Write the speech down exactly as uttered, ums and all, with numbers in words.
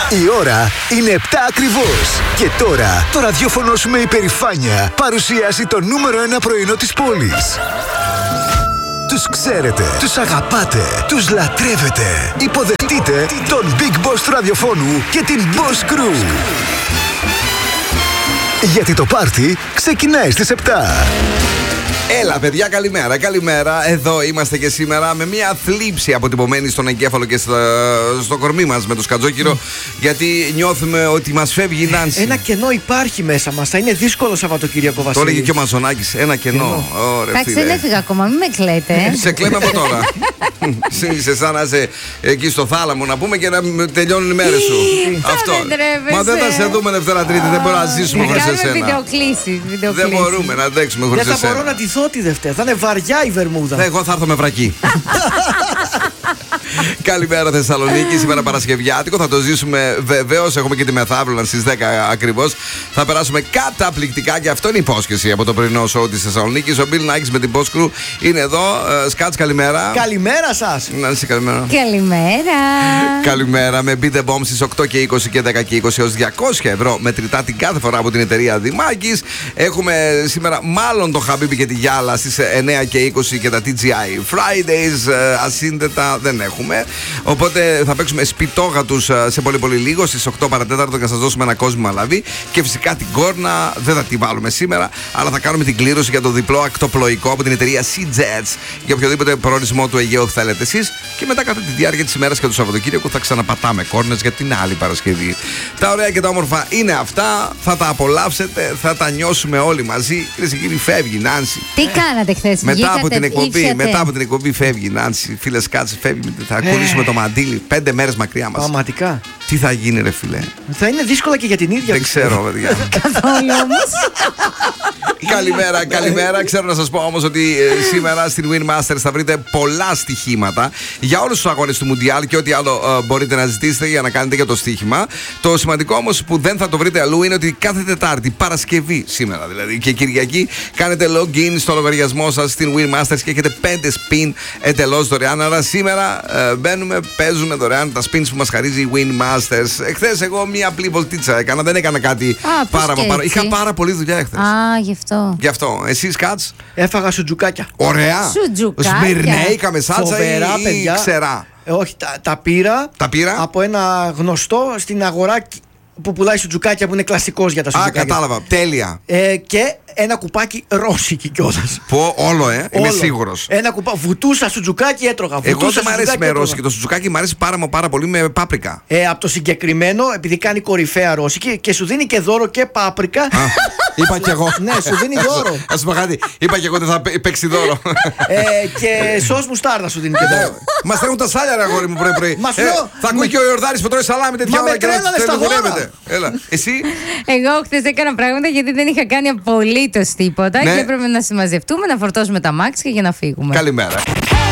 Η ώρα είναι επτά ακριβώς. Και τώρα το ραδιόφωνο σου με υπερηφάνεια παρουσιάζει το νούμερο ένα πρωινό της πόλης. Τους ξέρετε, τους αγαπάτε, τους λατρεύετε. Υποδεχτείτε τον Big Boss του ραδιοφώνου και την Boss Crew. Γιατί το πάρτι ξεκινάει στις επτά. Έλα, παιδιά, καλημέρα, καλημέρα. Εδώ είμαστε και σήμερα με μια θλίψη αποτυπωμένη στον εγκέφαλο και στο, στο κορμί μας με το σκατζόκυρο. Mm. Γιατί νιώθουμε ότι μας φεύγει η Νάνση. Ένα κενό υπάρχει μέσα μας. Θα είναι δύσκολο Σαββατοκύριακο, Βασίλη. Το έλεγε και ο Μαζονάκης. Ένα κενό. Εντάξει, δεν έφυγα ακόμα, μην με κλαίτε. Σε κλαίμε από τώρα. Είσαι σαν να είσαι εκεί στο θάλαμο να πούμε και να τελειώνουν οι μέρες σου. Αυτό. Μα δεν θα σε δούμε Δευτέρα Τρίτη. Δεν μπορούμε να ζήσουμε χωρίς εσένα. Δεν μπορούμε να αντέξουμε χωρίς εσένα. Δεν θα μπορώ να τη τη Δευτέρα. Θα είναι βαριά η βερμούδα. Εγώ θα έρθω με βρακί. Καλημέρα Θεσσαλονίκη, σήμερα Παρασκευιάτικο. Θα το ζήσουμε βεβαίως. Έχουμε και τη μεθαύριο στις δέκα ακριβώς. Θα περάσουμε καταπληκτικά και αυτό είναι υπόσχεση από το πρωινό σοου της Θεσσαλονίκης. Ο Μπιλ Νάκης με την Boss Crew είναι εδώ. Σκάτς, καλημέρα. Καλημέρα σας. Να είσαι καλημέρα. Καλημέρα. Καλημέρα με Beat the Bomb στις οκτώ και είκοσι και δέκα και είκοσι έως διακόσια ευρώ μετρητά την κάθε φορά από την εταιρεία Δημάκης. Έχουμε σήμερα μάλλον το Χαμπίμπι και τη Γιάλα στις εννέα και είκοσι και τα τι τζι άι Fridays. Ασύνδετα δεν έχουμε. Οπότε θα παίξουμε σπιτόγατους σε πολύ πολύ λίγο στις οκτώ παρατέταρτο και θα σας δώσουμε ένα κόσμημα λαβή. Και φυσικά την κόρνα δεν θα τη βάλουμε σήμερα, αλλά θα κάνουμε την κλήρωση για το διπλό ακτοπλοϊκό από την εταιρεία Sea-Jets για οποιοδήποτε προορισμό του Αιγαίου θέλετε εσείς. Και μετά κατά τη διάρκεια της ημέρας και του Σαββατοκύριακου θα ξαναπατάμε κόρνες για την άλλη Παρασκευή. Τα ωραία και τα όμορφα είναι αυτά. Θα τα απολαύσετε, θα τα νιώσουμε όλοι μαζί. Κυρίες και κύριοι, φεύγει η Νάνση. Τι κάνατε χθες, μετά από την εκπομπή, μετά από την εκπομπή φεύγει η Νάνση. Φίλε Σκάτση, φεύγει. Θα κολλήσουμε το μαντίλι πέντε μέρες μακριά μας. Πραγματικά. Τι θα γίνει, ρε φιλέ? Θα είναι δύσκολα και για την ίδια. Δεν ξέρω, παιδιά. Καθόλου όμως. Καλημέρα, καλημέρα. Ξέρω να σας πω όμως ότι ε, σήμερα στην Win Masters θα βρείτε πολλά στοιχήματα για όλους τους αγώνες του Μουντιάλ και ό,τι άλλο ε, μπορείτε να ζητήσετε για να κάνετε για το στοίχημα. Το σημαντικό όμως που δεν θα το βρείτε αλλού είναι ότι κάθε Τετάρτη, Παρασκευή σήμερα δηλαδή και Κυριακή, κάνετε login στο λογαριασμό σας στην Win Masters και έχετε πέντε spin εντελώς δωρεάν. Άρα σήμερα ε, μπαίνουμε, παίζουμε δωρεάν τα spins που μας χαρίζει η Win Masters. Εχθές εγώ μία απλή βολτίτσα έκανα, δεν έκανα κάτι πάρα πάρα. Είχα πάρα πολλή δουλειά εχθές. Α, γι' αυτό. Γι' αυτό. Εσύ, Σκάτς? Έφαγα σουτζουκάκια. Ωραία. Σουτζουκάκια. Σμυρνέικα με σάλτσα Φοβερά, ή, παιδιά. ή ξερά? Ε, όχι, τα, τα πήρα. Τα πήρα από ένα γνωστό στην αγορά που πουλάει σουτζουκάκια που είναι κλασικός για τα σουτζουκάκια. Α, κατάλαβα. Τέλεια. Ε, και ένα κουπάκι ρώσικη κιόλας. Πω, όλο, ε. Είμαι Όλο. σίγουρος. Ένα κουπά. Βουτούσα σουτζουκάκι, έτρωγα. Εγώ Βουτούσα δεν μ' αρέσει με έτρωγα. ρώσικη. Το σουτζουκάκι μ' αρέσει πάρα, πάρα πολύ με πάπρικα. Ε, από το συγκεκριμένο, επειδή κάνει κορυφαία ρώσικη και σου δίνει και δώρο και πάπρικα. Α, είπα κι εγώ. Ναι, σου δίνει δώρο. Α σου πω κάτι. Είπα κι εγώ ότι θα παίξει δώρο. ε, και σως μουστάρδα σου δίνει και δώρο. Μα τρέχουν τα σάλια, ρε αγόρι μου, πρωί-πρωί. Μα σου Ε, λέω, θα ακούει με- και ο Ιορδάνης που τρώει σαλάμι τέτοια Μα με ώρα και να τρέλανε στα τελειωνεύεται. Έλα. Εσύ? Εγώ χθες έκανα πράγματα γιατί δεν είχα κάνει απολύτως τίποτα Ναι. και έπρεπε να συμμαζευτούμε, να φορτώσουμε τα μάξια για να φύγουμε. Καλημέρα.